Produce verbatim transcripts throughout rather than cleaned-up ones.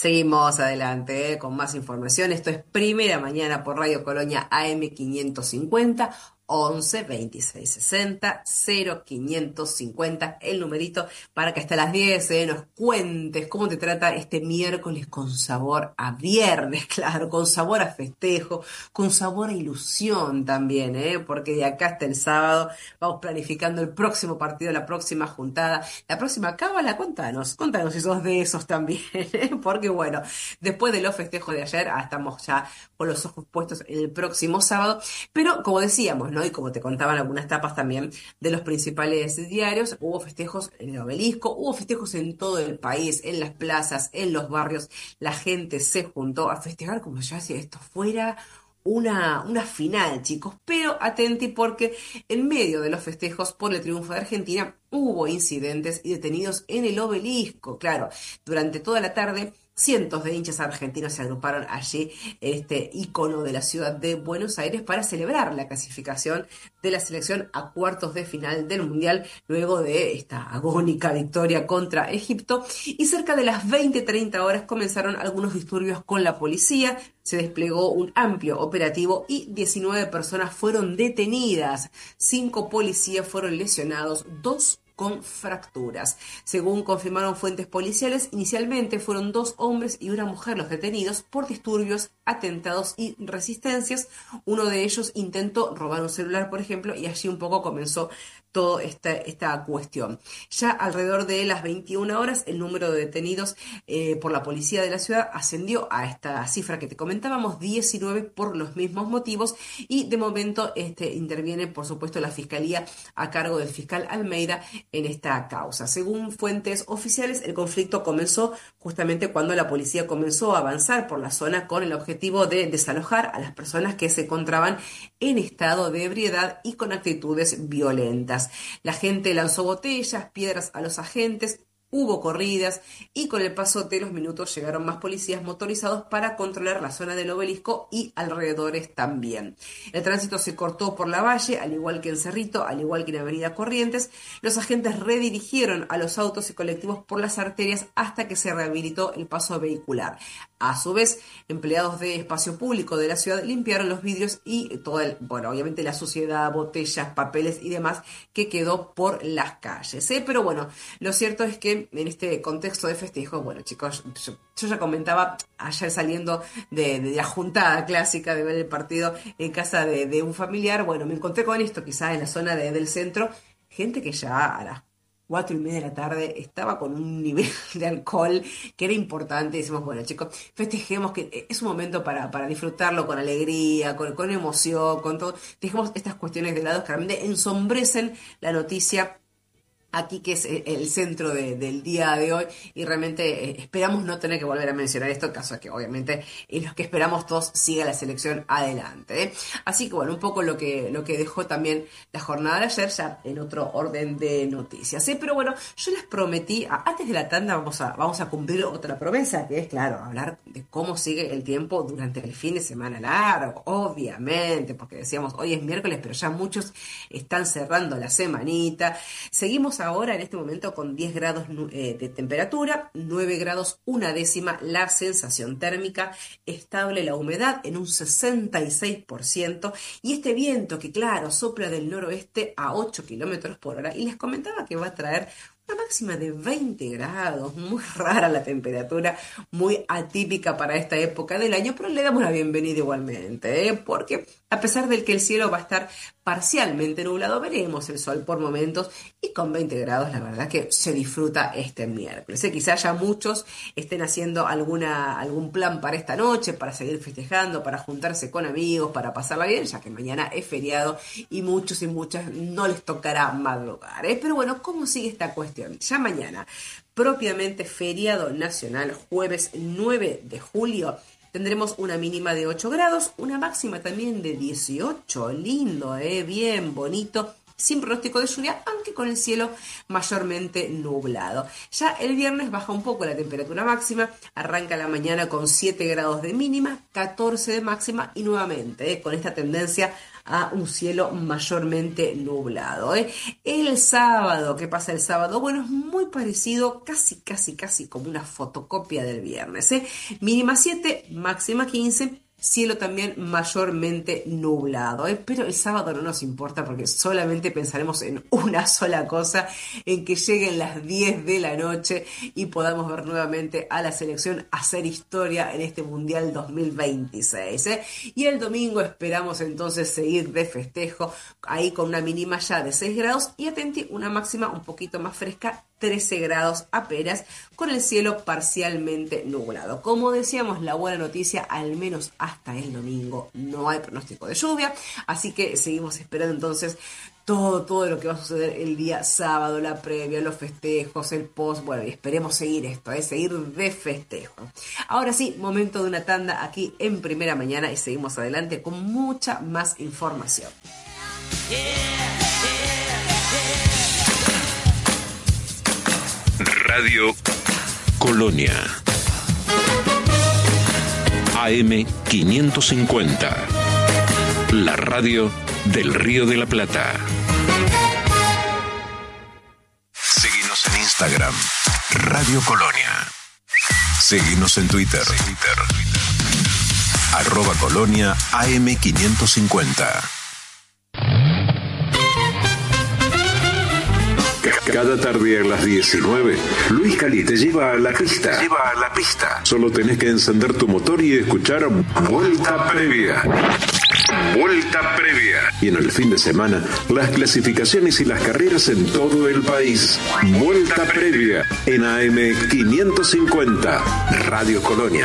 Seguimos adelante, eh, con más información. Esto es Primera Mañana por Radio Colonia A M quinientos cincuenta, once veintiséis sesenta cero quinientos cincuenta, el numerito para que hasta las diez eh, nos cuentes cómo te trata este miércoles con sabor a viernes, claro, con sabor a festejo, con sabor a ilusión también, ¿eh? Porque de acá hasta el sábado vamos planificando el próximo partido, la próxima juntada, la próxima cábala. Contanos, contanos si sos de esos también, ¿eh? Porque bueno, después de los festejos de ayer, ah, estamos ya con los ojos puestos en el próximo sábado, pero como decíamos, ¿no? Y como te contaban algunas tapas también de los principales diarios, hubo festejos en el Obelisco, hubo festejos en todo el país, en las plazas, en los barrios, la gente se juntó a festejar como ya si esto fuera una, una final, chicos, pero atenti porque en medio de los festejos por el triunfo de Argentina hubo incidentes y detenidos en el Obelisco. Claro, durante toda la tarde cientos de hinchas argentinos se agruparon allí en este ícono de la ciudad de Buenos Aires para celebrar la clasificación de la selección a cuartos de final del Mundial luego de esta agónica victoria contra Egipto, y cerca de las veinte treinta horas comenzaron algunos disturbios con la policía. Se desplegó un amplio operativo y diecinueve personas fueron detenidas, cinco policías fueron lesionados, dos con fracturas. Según confirmaron fuentes policiales, inicialmente fueron dos hombres y una mujer los detenidos por disturbios, atentados y resistencias. Uno de ellos intentó robar un celular, por ejemplo, y allí un poco comenzó toda esta, esta cuestión. Ya alrededor de las veintiuna horas, el número de detenidos eh, por la policía de la ciudad ascendió a esta cifra que te comentábamos, diecinueve por los mismos motivos, y de momento este, interviene, por supuesto, la Fiscalía a cargo del fiscal Almeida en esta causa. Según fuentes oficiales, el conflicto comenzó justamente cuando la policía comenzó a avanzar por la zona con el objetivo de desalojar a las personas que se encontraban en estado de ebriedad y con actitudes violentas. La gente lanzó botellas, piedras a los agentes. Hubo corridas y con el paso de los minutos llegaron más policías motorizados para controlar la zona del Obelisco y alrededores también. El tránsito se cortó por la Valle, al igual que en Cerrito, al igual que en Avenida Corrientes. Los agentes redirigieron a los autos y colectivos por las arterias hasta que se rehabilitó el paso vehicular. A su vez, empleados de espacio público de la ciudad limpiaron los vidrios y todo el, bueno, obviamente la suciedad, botellas, papeles y demás que quedó por las calles, ¿eh? Pero bueno, lo cierto es que en este contexto de festejo, bueno, chicos, yo, yo ya comentaba ayer saliendo de, de la juntada clásica de ver el partido en casa de, de un familiar. Bueno, me encontré con esto quizás en la zona de, del centro, gente que ya a las cuatro y media de la tarde estaba con un nivel de alcohol que era importante. Decimos, bueno, chicos, festejemos, que es un momento para, para disfrutarlo con alegría, con, con emoción, con todo. Dejemos estas cuestiones de lado que realmente ensombrecen la noticia aquí, que es el centro de, del día de hoy, y realmente eh, esperamos no tener que volver a mencionar esto, en caso de que obviamente en los que esperamos todos siga la selección adelante, ¿eh? Así que bueno, un poco lo que, lo que dejó también la jornada de ayer, ya en otro orden de noticias, ¿eh? Pero bueno, yo les prometí, a, antes de la tanda vamos a, vamos a cumplir otra promesa, que es, claro, hablar de cómo sigue el tiempo durante el fin de semana largo, obviamente, porque decíamos, hoy es miércoles, pero ya muchos están cerrando la semanita. Seguimos ahora en este momento con diez grados eh, de temperatura, nueve grados una décima la sensación térmica, estable la humedad en un sesenta y seis por ciento, y este viento que, claro, sopla del noroeste a ocho kilómetros por hora, y les comentaba que va a traer una máxima de veinte grados, muy rara la temperatura, muy atípica para esta época del año, pero le damos la bienvenida igualmente, ¿eh? Porque a pesar de que el cielo va a estar parcialmente nublado, veremos el sol por momentos, y con veinte grados la verdad que se disfruta este miércoles, ¿eh? Quizás ya muchos estén haciendo alguna, algún plan para esta noche, para seguir festejando, para juntarse con amigos, para pasarla bien, ya que mañana es feriado y muchos y muchas no les tocará madrugar, ¿eh? Pero bueno, ¿cómo sigue esta cuestión? Ya mañana, propiamente feriado nacional, jueves nueve de julio, tendremos una mínima de ocho grados, una máxima también de dieciocho, lindo, ¿eh? Bien bonito, sin pronóstico de lluvia, aunque con el cielo mayormente nublado. Ya el viernes baja un poco la temperatura máxima, arranca la mañana con siete grados de mínima, catorce de máxima, y nuevamente, ¿eh? con esta tendencia a un cielo mayormente nublado. ¿eh? El sábado, ¿qué pasa el sábado? Bueno, es muy parecido, casi, casi, casi como una fotocopia del viernes. ¿eh? Mínima siete, máxima quince. Cielo también mayormente nublado, ¿eh? Pero el sábado no nos importa porque solamente pensaremos en una sola cosa, en que lleguen las diez de la noche y podamos ver nuevamente a la selección hacer historia en este Mundial dos mil veintiséis. ¿eh? Y el domingo esperamos entonces seguir de festejo, ahí con una mínima ya de seis grados y atenti, una máxima un poquito más fresca, trece grados apenas, con el cielo parcialmente nublado. Como decíamos, la buena noticia, al menos hasta el domingo no hay pronóstico de lluvia, así que seguimos esperando entonces todo, todo lo que va a suceder el día sábado, la previa, los festejos, el post, bueno, y esperemos seguir esto, ¿eh? seguir de festejo. Ahora sí, momento de una tanda aquí en Primera Mañana y seguimos adelante con mucha más información. Yeah, yeah, yeah. Radio Colonia A M quinientos cincuenta, la radio del Río de la Plata. Seguinos en Instagram, Radio Colonia. Seguinos en Twitter, Twitter. arroba Colonia A M quinientos cincuenta. Cada tarde a las diecinueve, Luis Cali te lleva a la pista. Te lleva a la pista. Solo tenés que encender tu motor y escuchar Vuelta Previa. Vuelta Previa. Y en el fin de semana, las clasificaciones y las carreras en todo el país. Vuelta Previa en A M quinientos cincuenta, Radio Colonia.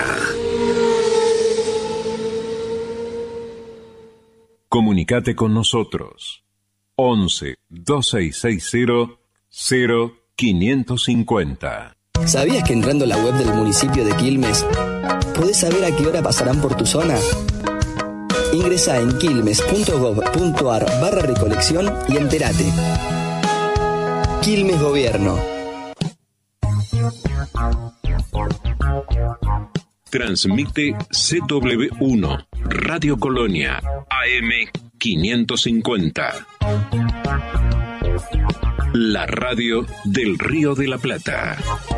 Comunicate con nosotros. once, dos seis seis cero, cero quinientos cincuenta. ¿Sabías que entrando a la web del municipio de Quilmes podés saber a qué hora pasarán por tu zona? Ingresá en quilmes punto gov punto ar barra recolección y entérate. Quilmes Gobierno. Transmite C W uno, Radio Colonia, A M quinientos cincuenta. La radio del Río de la Plata.